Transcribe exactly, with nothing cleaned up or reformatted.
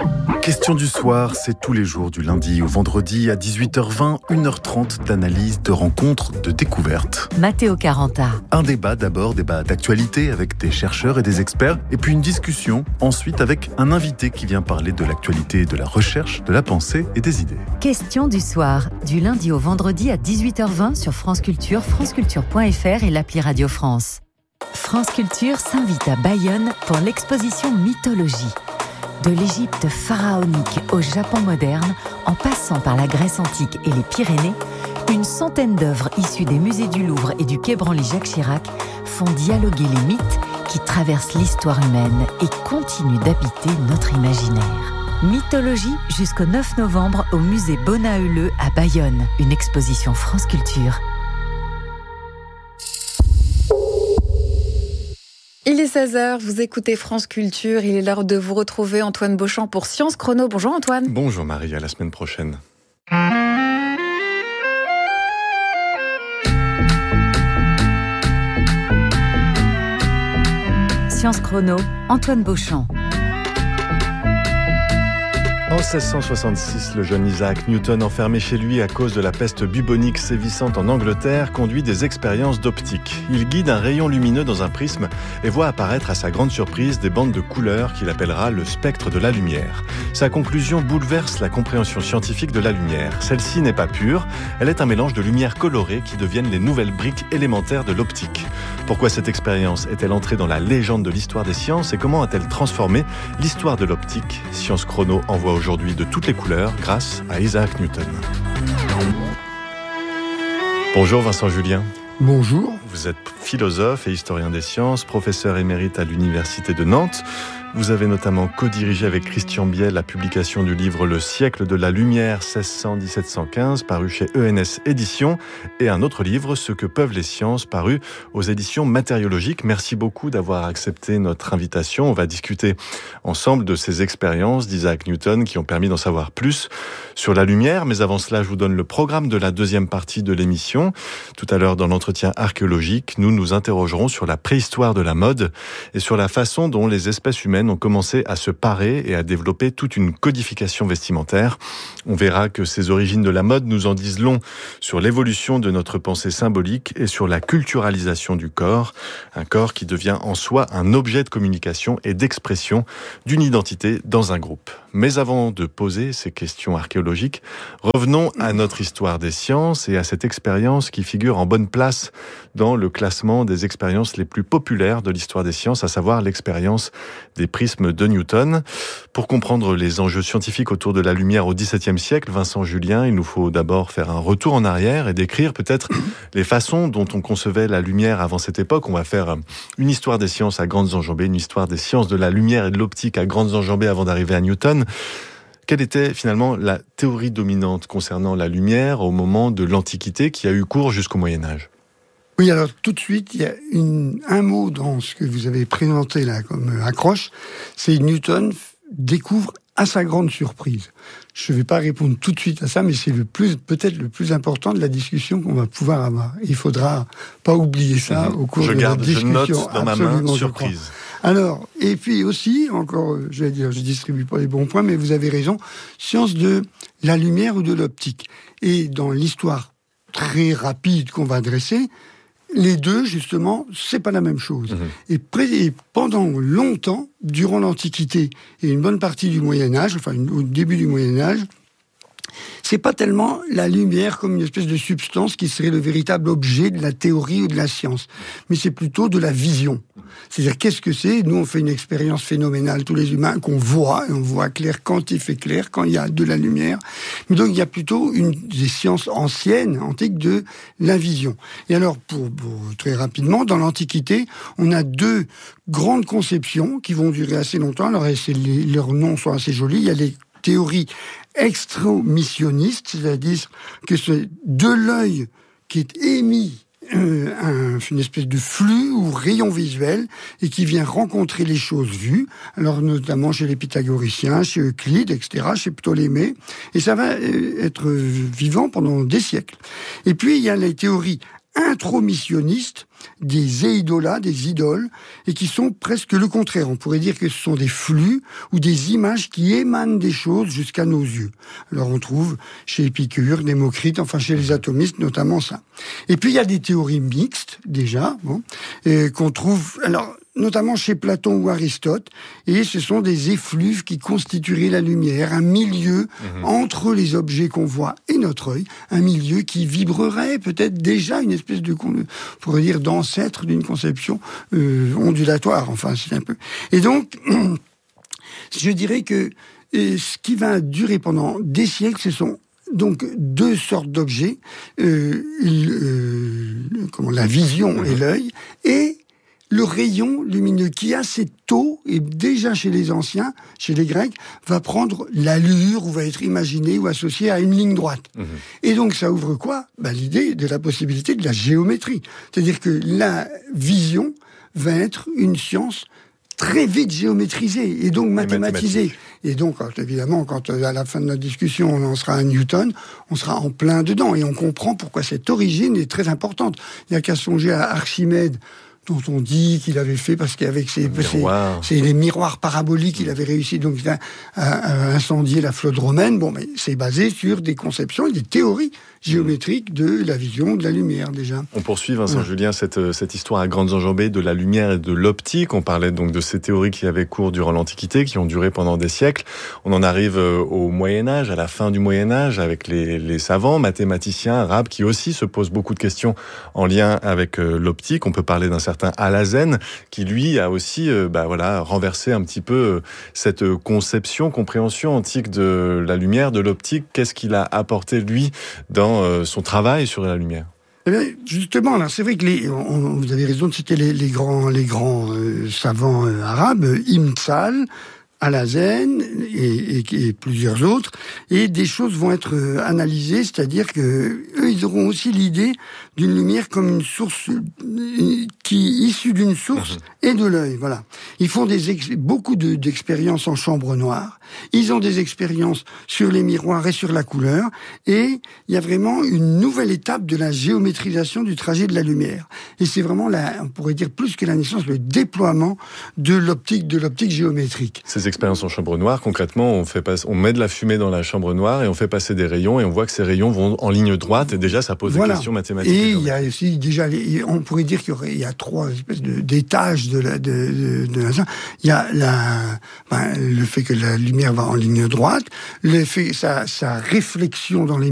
Question du soir, c'est tous les jours du lundi au vendredi à dix-huit heures vingt, une heure trente d'analyse, de rencontres, de découvertes. Matteo Caranta. Un débat d'abord, débat d'actualité avec des chercheurs et des experts, et puis une discussion ensuite avec un invité qui vient parler de l'actualité, de la recherche, de la pensée et des idées. Question du soir, du lundi au vendredi à dix-huit heures vingt sur France Culture, franceculture point f r et l'appli Radio France. France Culture s'invite à Bayonne pour l'exposition Mythologie. De l'Égypte pharaonique au Japon moderne, en passant par la Grèce antique et les Pyrénées, une centaine d'œuvres issues des musées du Louvre et du Quai Branly-Jacques Chirac font dialoguer les mythes qui traversent l'histoire humaine et continuent d'habiter notre imaginaire. Mythologie jusqu'au neuf novembre au musée Bonaeuleux à Bayonne, une exposition France Culture. Il est seize heures, vous écoutez France Culture, il est l'heure de vous retrouver Antoine Beauchamp pour Science Chrono. Bonjour Antoine. Bonjour Marie, à la semaine prochaine. Science Chrono, Antoine Beauchamp. En seize cent soixante-six, le jeune Isaac Newton, enfermé chez lui à cause de la peste bubonique sévissante en Angleterre, conduit des expériences d'optique. Il guide un rayon lumineux dans un prisme et voit apparaître à sa grande surprise des bandes de couleurs qu'il appellera le spectre de la lumière. Sa conclusion bouleverse la compréhension scientifique de la lumière. Celle-ci n'est pas pure, elle est un mélange de lumières colorées qui deviennent les nouvelles briques élémentaires de l'optique. Pourquoi cette expérience est-elle entrée dans la légende de l'histoire des sciences et comment a-t-elle transformé l'histoire de l'optique ? Science Chrono envoie aujourd'hui de toutes les couleurs grâce à Isaac Newton. Bonjour Vincent Julien. Bonjour. Vous êtes philosophe et historien des sciences, professeur émérite à l'Université de Nantes. Vous avez notamment co-dirigé avec Christian Biel la publication du livre Le siècle de la lumière seize cents à dix-sept cent quinze, paru chez E N S Éditions, et un autre livre, Ce que peuvent les sciences, paru aux éditions Matériologiques. Merci beaucoup d'avoir accepté notre invitation. On va discuter ensemble de ces expériences d'Isaac Newton qui ont permis d'en savoir plus sur la lumière. Mais avant cela, je vous donne le programme de la deuxième partie de l'émission. Tout à l'heure, dans l'entretien archéologique, nous nous interrogerons sur la préhistoire de la mode et sur la façon dont les espèces humaines ont commencé à se parer et à développer toute une codification vestimentaire. On verra que ces origines de la mode nous en disent long sur l'évolution de notre pensée symbolique et sur la culturalisation du corps, un corps qui devient en soi un objet de communication et d'expression d'une identité dans un groupe. Mais avant de poser ces questions archéologiques, revenons à notre histoire des sciences et à cette expérience qui figure en bonne place dans le classement des expériences les plus populaires de l'histoire des sciences, à savoir l'expérience des prismes de Newton. Pour comprendre les enjeux scientifiques autour de la lumière au dix-septième siècle, Vincent Julien, il nous faut d'abord faire un retour en arrière et décrire peut-être les façons dont on concevait la lumière avant cette époque. On va faire une histoire des sciences à grandes enjambées, une histoire des sciences de la lumière et de l'optique à grandes enjambées avant d'arriver à Newton. Quelle était finalement la théorie dominante concernant la lumière au moment de l'Antiquité qui a eu cours jusqu'au Moyen-Âge ? Oui, alors tout de suite, il y a une, un mot dans ce que vous avez présenté là comme accroche, c'est Newton découvre à sa grande surprise. Je ne vais pas répondre tout de suite à ça, mais c'est le plus, peut-être le plus important de la discussion qu'on va pouvoir avoir. Il faudra pas oublier ça mmh. au cours je de garde, la discussion. Je note dans ma main, surprise. Alors, et puis aussi, encore, je vais dire, je distribue pas les bons points, mais vous avez raison, science de la lumière ou de l'optique. Et dans l'histoire très rapide qu'on va dresser, les deux, justement, c'est pas la même chose. Mmh. Et, pré- et pendant longtemps, durant l'Antiquité et une bonne partie du Moyen-Âge, enfin une, au début du Moyen-Âge, c'est pas tellement la lumière comme une espèce de substance qui serait le véritable objet de la théorie ou de la science, mais c'est plutôt de la vision. C'est-à-dire, qu'est-ce que c'est ? Nous, on fait une expérience phénoménale, tous les humains, qu'on voit, et on voit clair quand il fait clair, quand il y a de la lumière. Mais donc, il y a plutôt une des sciences anciennes, antiques, de la vision. Et alors, pour, pour très rapidement, dans l'Antiquité, on a deux grandes conceptions qui vont durer assez longtemps. Alors, c'est les, leurs noms sont assez jolis. Il y a les théories extromissionnistes, c'est-à-dire que c'est de l'œil qui est émis euh, un, une espèce de flux ou rayon visuel et qui vient rencontrer les choses vues, alors notamment chez les pythagoriciens, chez Euclide, et cetera, chez Ptolémée, et ça va euh, être vivant pendant des siècles. Et puis il y a les théories intromissionnistes, des eidolas, des idoles, et qui sont presque le contraire. On pourrait dire que ce sont des flux ou des images qui émanent des choses jusqu'à nos yeux. Alors on trouve chez Épicure, Démocrite, enfin chez les atomistes notamment ça. Et puis il y a des théories mixtes déjà, bon, et qu'on trouve alors notamment chez Platon ou Aristote, et ce sont des effluves qui constitueraient la lumière, un milieu mmh. entre les objets qu'on voit et notre œil, un milieu qui vibrerait peut-être déjà une espèce de, on pourrait dire, d'ancêtre d'une conception euh, ondulatoire, enfin c'est un peu. Et donc, je dirais que euh, ce qui va durer pendant des siècles, ce sont donc deux sortes d'objets, euh, euh, comment, la vision mmh. et l'œil, et le rayon lumineux qui assez tôt, et déjà chez les anciens, chez les Grecs, va prendre l'allure ou va être imaginé ou associé à une ligne droite. Mmh. Et donc ça ouvre quoi ? Ben, l'idée de la possibilité de la géométrie. C'est-à-dire que la vision va être une science très vite géométrisée et donc mathématisée. Et donc, quand, évidemment, quand à la fin de notre discussion, on en sera à Newton, on sera en plein dedans et on comprend pourquoi cette origine est très importante. Il n'y a qu'à songer à Archimède, dont on dit qu'il avait fait, parce qu'avec ses, ses, ses les miroirs paraboliques, il avait réussi donc à, à, à incendier la flotte romaine. Bon, mais c'est basé sur des conceptions et des théories géométriques de la vision, de la lumière, déjà. On poursuit, Vincent ouais. Julien, cette, cette histoire à grandes enjambées de la lumière et de l'optique. On parlait donc de ces théories qui avaient cours durant l'Antiquité, qui ont duré pendant des siècles. On en arrive au Moyen-Âge, à la fin du Moyen-Âge, avec les, les savants, mathématiciens, arabes, qui aussi se posent beaucoup de questions en lien avec euh, l'optique. On peut parler d'un certain Alhazen, qui lui a aussi euh, bah, voilà, renversé un petit peu euh, cette conception, compréhension antique de la lumière, de l'optique. Qu'est-ce qu'il a apporté, lui, dans son travail sur la lumière? Eh bien, justement, alors c'est vrai que les, on, vous avez raison, c'était les, les grands, les grands euh, savants euh, arabes, Ibn Sal, Alhazen et, et, et plusieurs autres, et des choses vont être euh, analysées, c'est-à-dire que eux, ils auront aussi l'idée d'une lumière comme une source euh, qui issue d'une source mmh. et de l'œil. Voilà. Ils font des ex- beaucoup de, d'expériences en chambre noire. Ils ont des expériences sur les miroirs et sur la couleur, et il y a vraiment une nouvelle étape de la géométrisation du trajet de la lumière. Et c'est vraiment la, on pourrait dire plus que la naissance, le déploiement de l'optique, de l'optique géométrique. Ces expériences en chambre noire, concrètement, on fait passer, on met de la fumée dans la chambre noire et on fait passer des rayons et on voit que ces rayons vont en ligne droite et déjà ça pose voilà. des questions mathématiques. Et il y a aussi déjà, les, on pourrait dire qu'il y aurait, il y a trois espèces de, d'étages de la, de, de, de la, il y a la, ben, le fait que la lumière va en ligne droite, le fait, sa, sa réflexion dans les